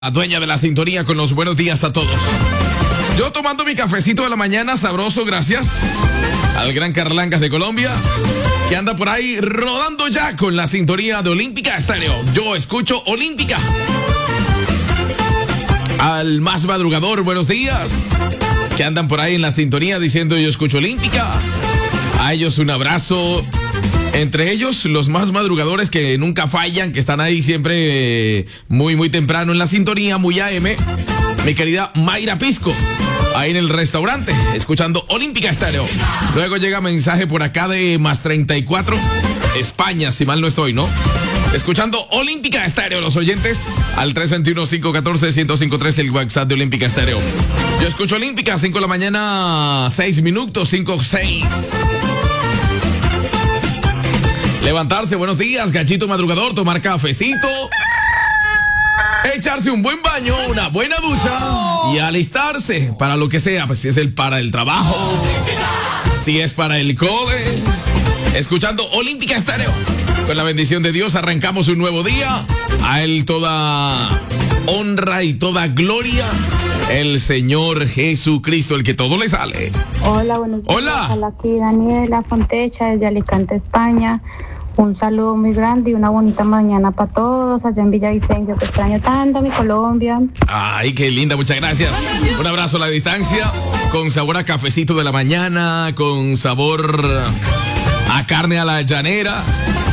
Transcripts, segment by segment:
La dueña de la sintonía con los buenos días a todos. Yo tomando mi cafecito de la mañana, sabroso, gracias al gran Carlangas de Colombia, que anda por ahí rodando ya con la sintonía de Olímpica Estéreo. Yo escucho Olímpica. Al más madrugador, buenos días, que andan por ahí en la sintonía diciendo yo escucho Olímpica. A ellos un abrazo. Entre ellos, los más madrugadores que nunca fallan, que están ahí siempre muy temprano en la sintonía, muy AM. Mi querida Mayra Pisco, ahí en el restaurante, escuchando Olímpica Estéreo. Luego llega mensaje por acá de más 34, España, si mal no estoy, ¿no? Escuchando Olímpica Estéreo, los oyentes, al 321-514-1053, el WhatsApp de Olímpica Estéreo. Yo escucho Olímpica, 5 de la mañana, 6 minutos, 5-6. Levantarse, buenos días, gachito madrugador, tomar cafecito, echarse un buen baño, una buena ducha y alistarse para lo que sea, pues si es para el trabajo, si es para el cole, escuchando Olímpica Estéreo. Con la bendición de Dios arrancamos un nuevo día, a Él toda honra y toda gloria, el Señor Jesucristo, el que todo le sale. Hola, buenos días. Hola. Aquí Daniela Fontecha desde Alicante, España. Un saludo muy grande y una bonita mañana para todos allá en Villavicencio, que extraño tanto mi Colombia. Ay, qué linda, muchas gracias. Un abrazo a la distancia, con sabor a cafecito de la mañana, con sabor a carne a la llanera,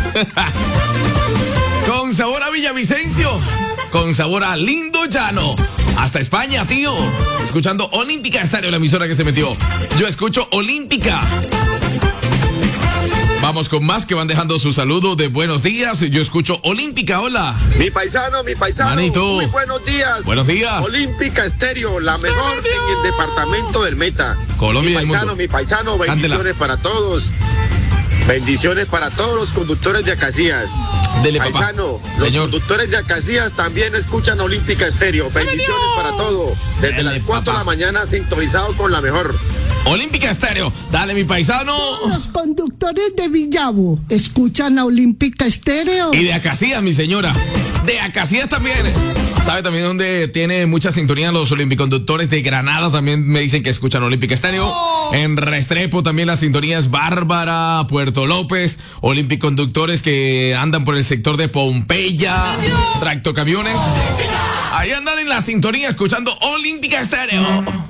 con sabor a Villavicencio, con sabor a lindo llano. Hasta España, tío. Escuchando Olímpica Estéreo, la emisora que se metió. Yo escucho Olímpica. Vamos con más que van dejando su saludo de buenos días. Yo escucho Olímpica, hola. Mi paisano, Manito. muy buenos días. Buenos días. Olímpica Estéreo, la mejor en el departamento del Meta. Colombia. Mi paisano, bendiciones Cántela. para todos. Bendiciones para todos los conductores de Acacias. Dele, papá. Paisano, los Señor. conductores de Acacias también escuchan Olímpica Estéreo. Bendiciones para todos. Desde Dele, las 4 papá. de la mañana sintonizado con la mejor. Olímpica Estéreo. Dale, mi paisano. Los conductores de Villavo escuchan a Olímpica Estéreo. Y de Acacias, mi señora. De Acacias también. ¿Sabe también dónde tiene mucha sintonía los olimpiconductores de Granada? También me dicen que escuchan Olímpica Estéreo. En Restrepo también la sintonía es bárbara. Puerto López, olimpiconductores que andan por el sector de Pompeya. Tractocamiones. Ahí andan en la sintonía escuchando Olímpica Estéreo.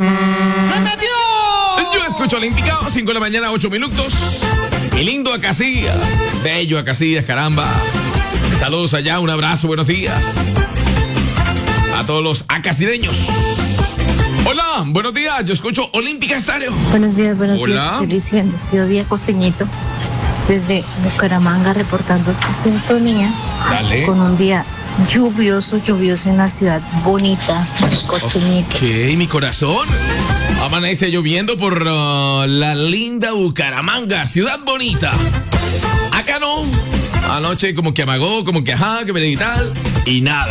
Yo escucho Olímpica, 5 de la mañana, 8 minutos. Y lindo Acacias. Bello Acacias, caramba. Saludos allá, un abrazo, buenos días. A todos los acacideños. Hola, buenos días, yo escucho Olímpica Estéreo. Buenos días, Hola. feliz y bendecido día, Costeñito. Desde Bucaramanga reportando su sintonía. Dale. Con un día lluvioso en la ciudad bonita, Costeñito. Ok, mi corazón. Amanece lloviendo por la linda Bucaramanga, ciudad bonita. Acá no. Anoche como que amagó, como que ajá, que y tal. Y nada.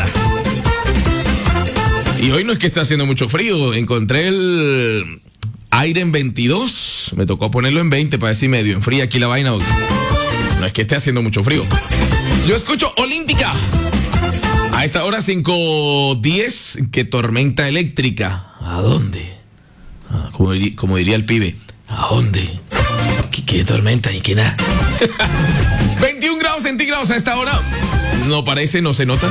Y hoy no es que está haciendo mucho frío. Encontré el aire en 22. Me tocó ponerlo en 20 para decir medio enfría aquí la vaina. No es que esté haciendo mucho frío. Yo escucho Olímpica. A esta hora 5:10, que tormenta eléctrica. ¿A dónde? Como diría el pibe. ¿A dónde? ¿Qué tormenta y qué nada? 21 grados centígrados a esta hora. No parece, no se nota.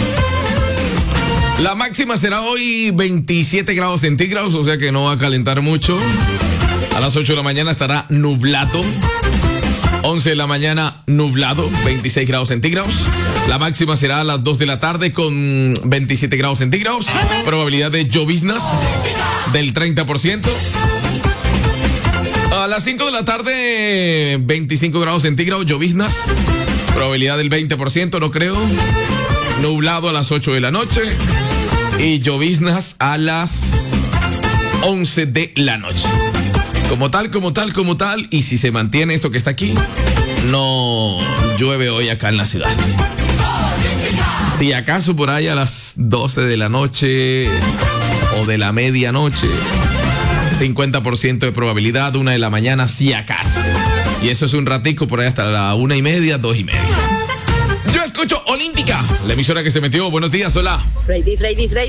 La máxima será hoy 27 grados centígrados, o sea que no va a calentar mucho. A las 8 de la mañana estará nublado. 11 de la mañana nublado, 26 grados centígrados. La máxima será a las 2 de la tarde con 27 grados centígrados. Probabilidad de lloviznas del 30%. A las 5 de la tarde, 25 grados centígrados, lloviznas. Probabilidad del 20%, no creo. Nublado a las 8 de la noche. Y lloviznas a las 11 de la noche. Como tal. Y si se mantiene esto que está aquí, no llueve hoy acá en la ciudad. Si acaso por ahí a las 12 de la noche o de la medianoche, 50% de probabilidad, 1 de la mañana, si acaso. Y eso es un ratico por ahí hasta la 1:30, 2:30. Yo escucho Olímpica, la emisora que se metió. Buenos días, hola. Freddy.